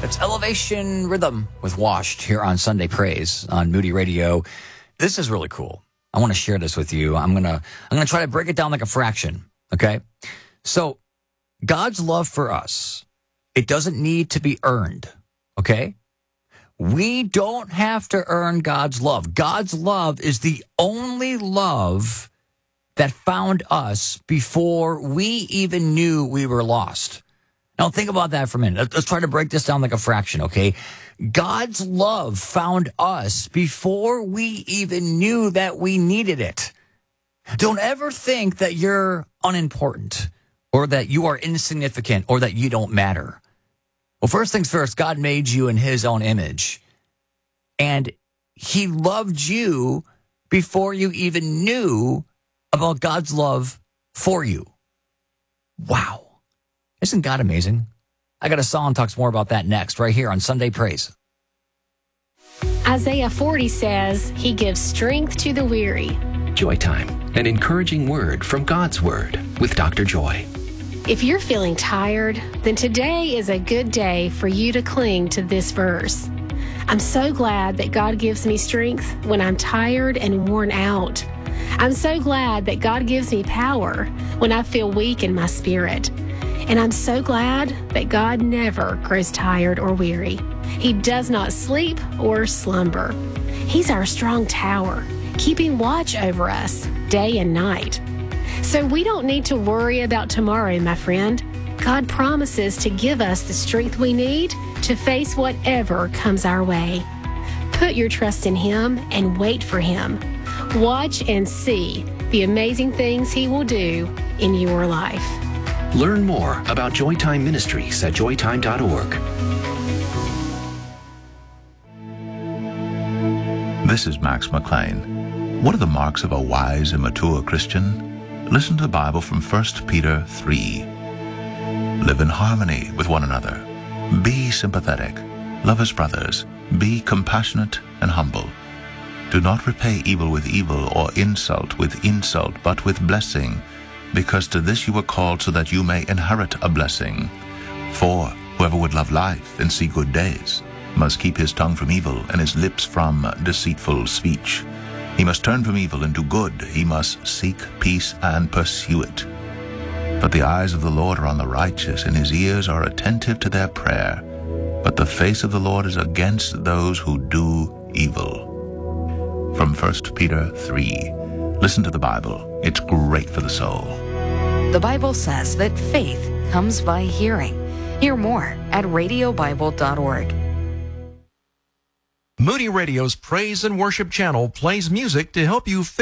It's Elevation Rhythm with Washed here on Sunday Praise on Moody Radio. This is really cool. I want to share this with you. I'm gonna try to break it down like a fraction. Okay, so God's love for us, it doesn't need to be earned. Okay, we don't have to earn God's love. God's love is the only love that found us before we even knew we were lost. Now, think about that for a minute. Let's try to break this down like a fraction, okay? God's love found us before we even knew that we needed it. Don't ever think that you're unimportant or that you are insignificant or that you don't matter. Well, first things first, God made you in his own image. And he loved you before you even knew about God's love for you. Wow. Isn't God amazing? I got a song that talks more about that next, right here on Sunday Praise. Isaiah 40 says, he gives strength to the weary. Joy Time, an encouraging word from God's Word with Dr. Joy. If you're feeling tired, then today is a good day for you to cling to this verse. I'm so glad that God gives me strength when I'm tired and worn out. I'm so glad that God gives me power when I feel weak in my spirit. And I'm so glad that God never grows tired or weary. He does not sleep or slumber. He's our strong tower, keeping watch over us day and night. So we don't need to worry about tomorrow, my friend. God promises to give us the strength we need to face whatever comes our way. Put your trust in him and wait for him. Watch and see the amazing things he will do in your life. Learn more about Joytime Ministries at joytime.org. This is Max McLean. What are the marks of a wise and mature Christian? Listen to the Bible from 1 Peter 3. Live in harmony with one another. Be sympathetic. Love as brothers. Be compassionate and humble. Do not repay evil with evil or insult with insult, but with blessing, because to this you were called so that you may inherit a blessing. For whoever would love life and see good days must keep his tongue from evil and his lips from deceitful speech. He must turn from evil and do good. He must seek peace and pursue it. But the eyes of the Lord are on the righteous, and his ears are attentive to their prayer. But the face of the Lord is against those who do evil. From 1 Peter 3. Listen to the Bible. It's great for the soul. The Bible says that faith comes by hearing. Hear more at radiobible.org. Moody Radio's Praise and Worship channel plays music to help you